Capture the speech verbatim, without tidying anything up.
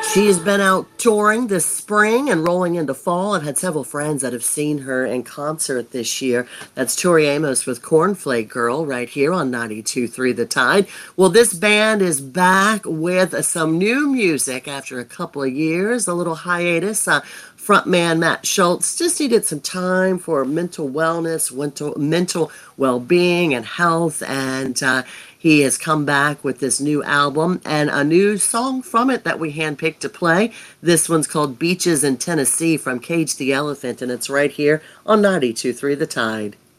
She's been out touring this spring and rolling into fall. I've had several friends that have seen her in concert this year. That's Tori Amos with Cornflake Girl right here on ninety-two point three The Tide. Well, this band is back with some new music after a couple of years, a little hiatus. Uh, frontman Matt Schultz just needed some time for mental wellness, mental, mental well-being and health, and uh, he has come back with this new album and a new song from it that we handpicked to play. This one's called Beaches in Tennessee from Cage the Elephant, and it's right here on ninety-two point three The Tide.